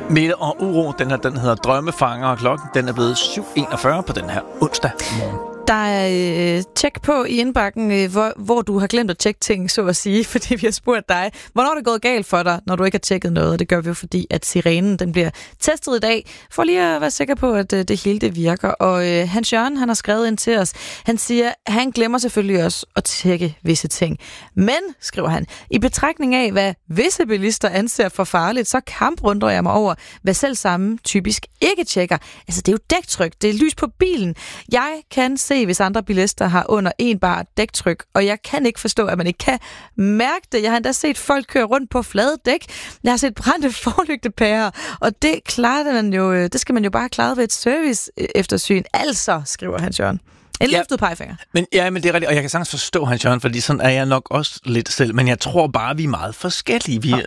Mette og uro, den hedder Drømmefanger, og klokken den er blevet 7:41 på den her onsdag morgen. Der er tjek på i indbakken, hvor du har glemt at tjekke ting, så at sige, fordi vi har spurgt dig, hvornår er det gået galt for dig, når du ikke har tjekket noget, og det gør vi jo, fordi at sirenen den bliver testet i dag, for lige at være sikker på, at det hele det virker. Og Hans Jørgen, han har skrevet ind til os, han siger, han glemmer selvfølgelig også at tjekke visse ting. Men, skriver han, i betragtning af, hvad visse bilister anser for farligt, så kamprunder jeg mig over, hvad selv samme typisk ikke tjekker. Altså, det er jo dæktryk, det er lys på bilen. Jeg kan se, hvis andre bilister har under 1 bar dæktryk, og jeg kan ikke forstå, at man ikke kan mærke det. Jeg har endda set folk køre rundt på flade dæk. Jeg har set brændte forlygtepærer, og det klarer man jo, det skal man jo bare klare ved et service eftersyn. Altså, skriver Hans Jørgen. En løftet pegefinger. Men det er rigtigt, og jeg kan sagtens forstå, Hans Jørgen, fordi sådan er jeg nok også lidt selv, men jeg tror bare, vi er meget forskellige.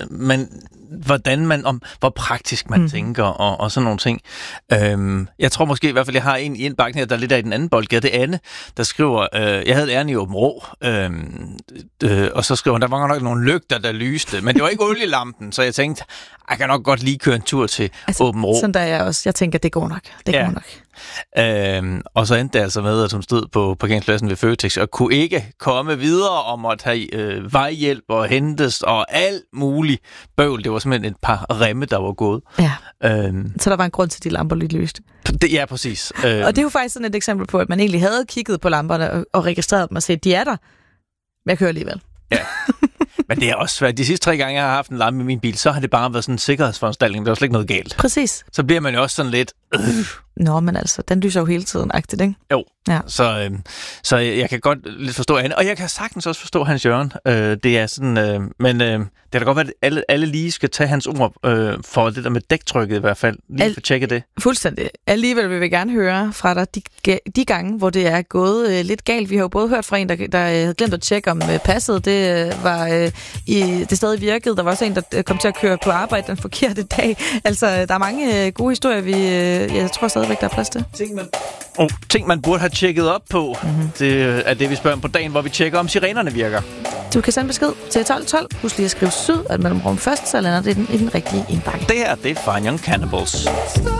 Hvor praktisk man tænker, og sådan nogle ting. Jeg tror måske i hvert fald, jeg har en i indbakken her, der er lidt af i den anden boldgade. Det er Anne, der skriver, jeg havde et ærne i Åben Rå, og så skriver hun, der var nok nogle lygter, der lyste, men det var ikke olielampen, så jeg tænkte, jeg kan nok godt lige køre en tur til Åben Rå. Sådan der er jeg også. Jeg tænker, det går nok. Det går nok. Og så endte det altså med, at hun stod på parkeringspladsen ved Føtex og kunne ikke komme videre og måtte have vejhjælp og hentes og alt muligt bøvl. Det var simpelthen et par remme, der var gået. Ja. Så der var en grund til, at de lamper lidt lyste. Ja, præcis. Og det er jo faktisk sådan et eksempel på, at man egentlig havde kigget på lamperne og registreret dem og set, de er der. Men jeg kører alligevel. Ja. Men det er også svært. De sidste 3 gange, jeg har haft en lampe i min bil, så har det bare været sådan en sikkerhedsforanstaltning. Der var slet ikke noget galt. Præcis. Så bliver man jo også sådan lidt... Nå, men altså, den lyser jo hele tiden, agtigt, ikke? Jo. Ja. Så jeg kan godt lidt forstå Anne, og jeg kan sagtens også forstå Hans Jørgen. Det er sådan... men det kan da godt være, at alle lige skal tage hans ord for det der med dæktrykket i hvert fald. Lige for at tjekke det. Fuldstændig. Alligevel vil vi gerne høre fra dig de gange, hvor det er gået lidt galt. Vi har jo både hørt fra en, der havde glemt at tjekke, om passet det var det stadig virkede. Der var også en, der kom til at køre på arbejde den forkerte dag. Altså, der er mange gode historier, jeg tror stadigvæk, der er plads til. Ting, man burde have tjekket op på. Det er det, vi spørger om på dagen, hvor vi tjekker, om sirenerne virker. Du kan sende besked til 1212. Husk lige at skrive syd, at mellemrum først, så lander det i den rigtige indbakke. Det her, det er Fine Young Cannibals.